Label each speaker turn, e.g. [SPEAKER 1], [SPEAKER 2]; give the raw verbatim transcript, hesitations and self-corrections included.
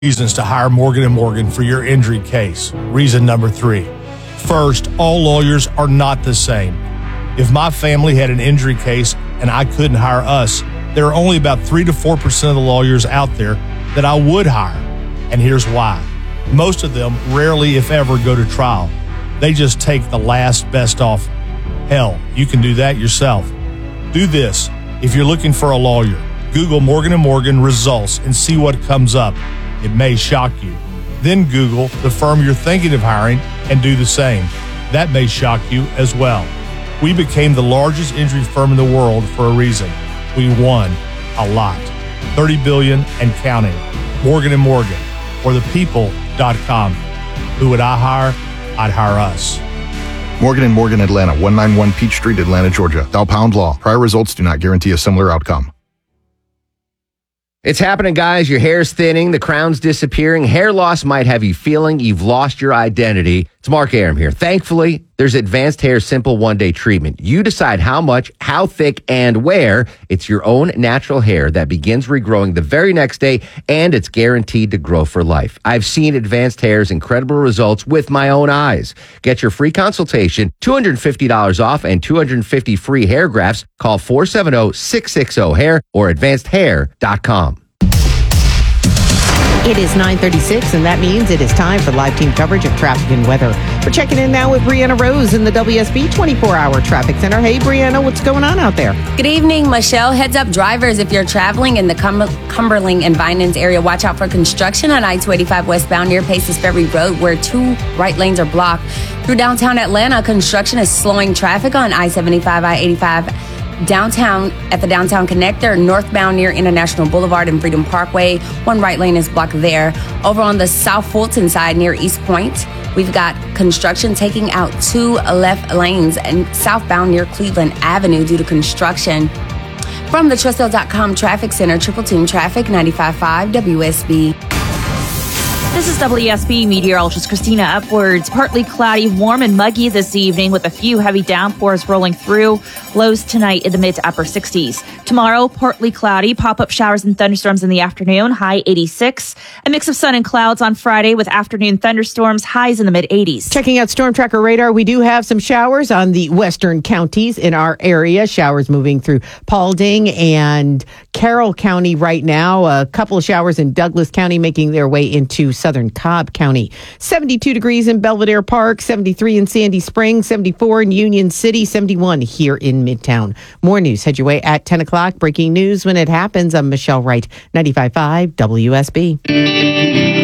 [SPEAKER 1] reasons to hire Morgan and Morgan for your injury case. Reason number three. First, all lawyers are not the same. If my family had an injury case and I couldn't hire us, there are only about three to four percent of the lawyers out there that I would hire. And here's why. Most of them rarely, if ever, go to trial. They just take the last best offer. Hell, you can do that yourself. Do this. If you're looking for a lawyer, Google Morgan and Morgan results and see what comes up. It may shock you. Then Google the firm you're thinking of hiring and do the same. That may shock you as well. We became the largest injury firm in the world for a reason. We won a lot. thirty billion dollars and counting. Morgan and Morgan, or the people dot com. Who would I hire? I'd hire us.
[SPEAKER 2] Morgan and Morgan Atlanta, one ninety-one Peach Street, Atlanta, Georgia. Thou pound law. Prior results do not guarantee a similar outcome.
[SPEAKER 3] It's happening, guys. Your hair's thinning. The crown's disappearing. Hair loss might have you feeling you've lost your identity. It's Mark Arum here. Thankfully, there's Advanced Hair Simple One-Day Treatment. You decide how much, how thick, and where. It's your own natural hair that begins regrowing the very next day, and it's guaranteed to grow for life. I've seen Advanced Hair's incredible results with my own eyes. Get your free consultation, two hundred fifty dollars off, and two hundred fifty free hair grafts. Call four seven zero, six six zero, hair or advanced hair dot com.
[SPEAKER 4] It is nine thirty-six, and that means it is time for live team coverage of traffic and weather. We're checking in now with Brianna Rose in the W S B twenty-four hour Traffic Center. Hey, Brianna, what's going on out there?
[SPEAKER 5] Good evening, Michelle. Heads up, drivers, if you're traveling in the Cum- Cumberland and Vinans area, watch out for construction on I two eighty-five westbound near Paces Ferry Road, where two right lanes are blocked. Through downtown Atlanta, construction is slowing traffic on I seventy-five, I eighty-five. Downtown at the Downtown Connector, northbound near International Boulevard and Freedom Parkway. One right lane is blocked there. Over on the South Fulton side near East Point, we've got construction taking out two left lanes and southbound near Cleveland Avenue due to construction. From the Trussell dot com Traffic Center, Triple Team Traffic, ninety-five point five W S B.
[SPEAKER 6] This is W S B meteorologist Christina Upwards. Partly cloudy, warm and muggy this evening with a few heavy downpours rolling through. Lows tonight in the mid to upper sixties. Tomorrow, partly cloudy, pop-up showers and thunderstorms in the afternoon, high eighty-six. A mix of sun and clouds on Friday with afternoon thunderstorms, highs in the mid eighties.
[SPEAKER 4] Checking out Storm Tracker radar, we do have some showers on the western counties in our area. Showers moving through Paulding and Carroll County right now. A couple of showers in Douglas County making their way into southern Cobb County. seventy-two degrees in Belvedere Park, seventy-three in Sandy Springs, seventy-four in Union City, seventy-one here in Midtown. More news head your way at ten o'clock. Breaking news when it happens. I'm Michelle Wright, ninety-five point five W S B.